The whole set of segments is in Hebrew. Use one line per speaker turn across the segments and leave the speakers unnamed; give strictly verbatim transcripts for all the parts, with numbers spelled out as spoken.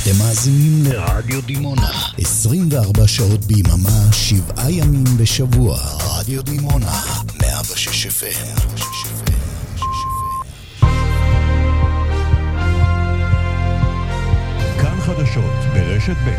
אתם מאזינים לרדיו דימונה, עשרים וארבע שעות ביממה, שבעה ימים בשבוע. רדיו דימונה, מאה ושש אף אם.
כאן חדשות ברשת ב'.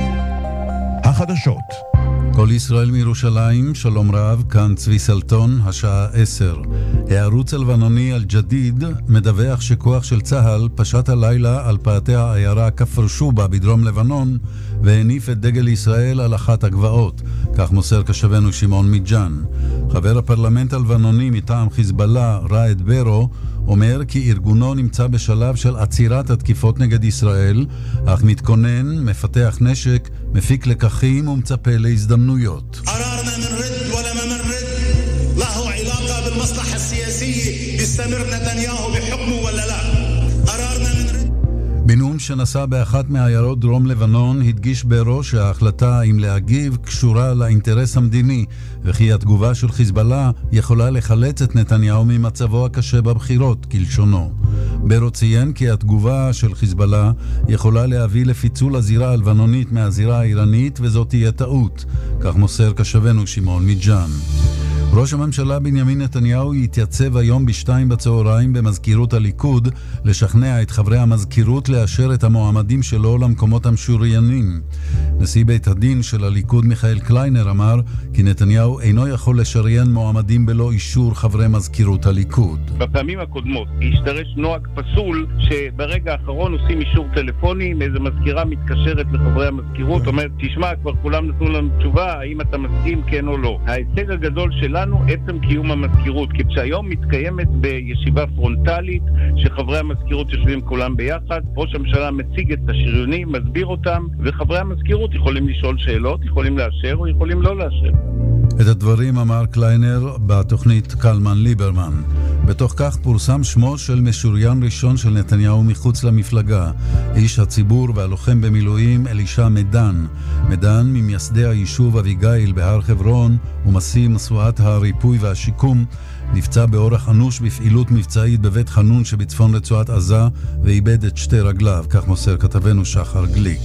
החדשות.
כל ישראל מירושלים, שלום רב, כאן צבי סלטון, השעה עשר. הערוץ הלבנוני אל-ג'דיד מדווח שכוח של צהל פשט הלילה על פאתי העיירה כפר שובה בדרום לבנון והניף את דגל ישראל על אחת הגבעות. כך מוסר כשבנו שמעון מיג'אן. חבר הפרלמנט הלבנוני מטעם חיזבאללה, ראד ברו, אומר כי ארגונו נמצא בשלב של עצירת התקיפות נגד ישראל, אך מתכונן, מפתח נשק, מפיק לקחים ומצפה להזדמנויות.
قرارنا من رد ولا ما من رد له علاقة بالمصلحة السياسية بيستمر نتنياهو بحكمه ولا لا. قرارنا من رد.
בנאום שנשא באחת מעיירות דרום לבנון הדגיש ברו שההחלטה אם להגיב קשורה לאינטרס המדיני וכי התגובה של חיזבאללה יכולה לחלץ את נתניהו ממצבו הקשה בבחירות כלשונו. ברו ציין כי התגובה של חיזבאללה יכולה להביא לפיצול הזירה הלבנונית מהזירה האיראנית וזאת תהיה טעות, כך מוסר כשבנו שמעון מיג'אן. ראש הממשלה בנימין נתניהו יתייצב היום בשתיים בצהריים במזכירות הליכוד לשכנע את חברי המזכירות לאשר את המועמדים שלו למקומות המשוריינים. נשיא בית הדין של הליכוד מיכאל קליינר אמר כי נתניהו אינו יכול לשריין מועמדים בלא אישור חברי מזכירות הליכוד.
בפעמים הקודמות השתרש נוהג פסול שברגע האחרון עושים אישור טלפוני, איזו מזכירה מתקשרת לחברי המזכירות, אומרת תשמע כבר כולם נתנו לנו תשובה האם אתה מסכים כן או לא. ההישג הגדול שלנו עצם קיום המזכירות, כי כשהיום מתקיימת בישיבה פרונטלית שחברי המזכירות יושבים כולם ביחד, ראש הממשלה מציג את השריונים, מסביר אותם, וחברי המזכירות יכולים לשאול שאלות, יכולים לאשר או יכולים לא לאשר.
את הדברים אמר קליינר בתוכנית קלמן ליברמן. בתוך כך פורסם שמו של משוריין ראשון של נתניהו מחוץ למפלגה, איש הציבור והלוחם במילואים אלישע מדן. מדן ממייסדי היישוב אביגיל בהר חברון ומסי מסועת הריפוי והשיקום, נפצע באורח אנוש בפעילות מבצעית בבית חנון שבצפון רצועת עזה ואיבד את שתי רגליו, כך מוסר כתבנו שחר גליק.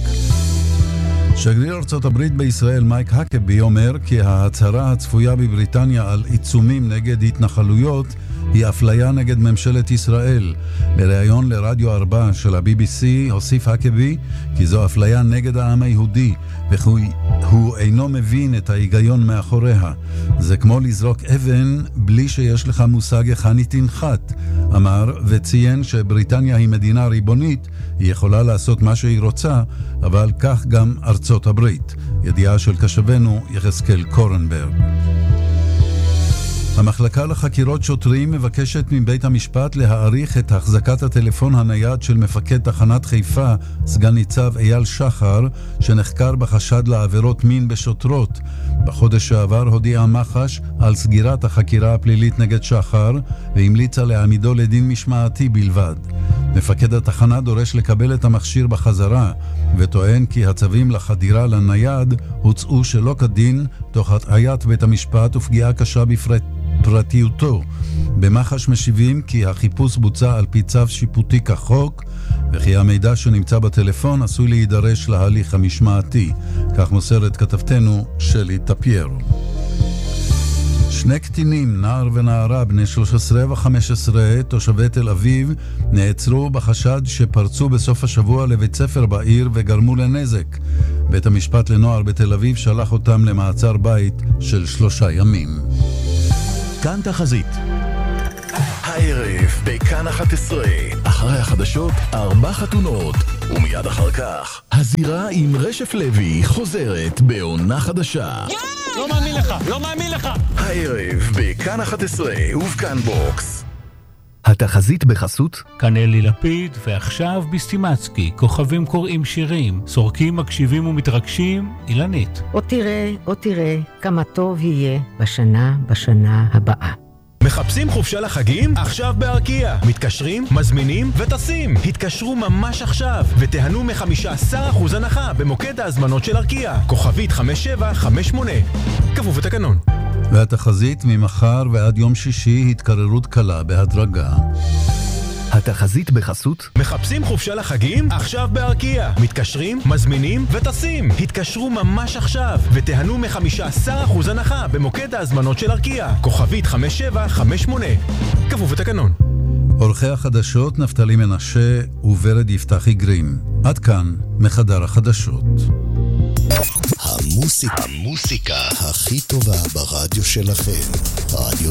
שגריר ארצות הברית בישראל מייק הקבי אומר כי ההצהרה הצפויה בבריטניה על עיצומים נגד התנחלויות היא אפליה נגד ממשלת ישראל. בריאיון לרדיו ארבע של ה-בי בי סי הוסיף הקבי כי זו אפליה נגד העם היהודי והוא אינו מבין את ההיגיון מאחוריה. זה כמו לזרוק אבן בלי שיש לך מושג היכן היא תנחת, אמר, וציין שבריטניה היא מדינה ריבונית, היא יכולה לעשות מה שהיא רוצה, אבל כך גם ארצות הברית. ידיעה של כשבנו יחזקאל קורנברג. המחלקה לחקירות שוטרים מבקשת מבית המשפט להאריך את החזקת הטלפון הנייד של מפקד תחנת חיפה, סגן ניצב אייל שחר, שנחקר בחשד לעבירות מין בשוטרות. בחודש שעבר הודיעה מח"ש על סגירת החקירה הפלילית נגד שחר, והמליצה להעמידו לדין משמעתי בלבד. מפקד התחנה דורש לקבל את המכשיר בחזרה, וטוען כי הצווים לחדירה לנייד הוצאו שלא כדין, תוך הטעיית בית המשפט ופגיעה קשה בפרט פרטיותו. במח"ש משיבים כי החיפוש בוצע על פי צו שיפוטי כחוק, וכי המידע שנמצא בטלפון עשוי להידרש להליך המשמעתי, כך מוסרת כתבתנו שלי טפיירו. שני קטינים, נער ונערה, בני שלוש עשרה ו-חמש עשרה, תושבי תל אביב, נעצרו בחשד שפרצו בסוף השבוע לבית ספר בעיר וגרמו לנזק. בית המשפט לנוער בתל אביב שלח אותם למעצר בית של שלושה ימים.
כאן תחזית. הערב בכאן אחת עשרה, אחרי החדשות ארבע חתונות, ומיד אחר כך הזירה עם רשף לוי חוזרת בעונה חדשה.
לא מאמין לך, לא מאמין לך.
הערב בכאן אחת עשרה ובכאן בוקס.
התחזית בחסות
כאן אלי לפיד, ועכשיו בסטימצקי, כוכבים קוראים שירים, סורקים מקשיבים ומתרגשים, אילנית.
או תראה, או תראה, כמה טוב יהיה בשנה, בשנה הבאה.
מחפשים חופשה לחגים? עכשיו בארקיע. מתקשרים, מזמינים וטסים. התקשרו ממש עכשיו ותיהנו מ-חמישה עשר אחוז הנחה במוקד ההזמנות של ארקיע. כוכבית חמש שבע חמש שמונה. כפוף לתקנון.
והתחזית ממחר ועד יום שישי התקררות קלה בהדרגה.
התחזית בחסות?
מחפשים חופשה לחגים? עכשיו בארקיע. מתקשרים, מזמינים וטסים. התקשרו ממש עכשיו ותיהנו מ-חמישה עשר אחוז הנחה במוקד ההזמנות של ארקיע. כוכבית חמש שבע חמש שמונה. כפוף לתקנון.
עורכי החדשות נפתלי מנשה וורד יפתחי גרין. עד כאן מחדר החדשות.
המוסיקה, המוסיקה הכי טובה ברדיו שלכם. רדיו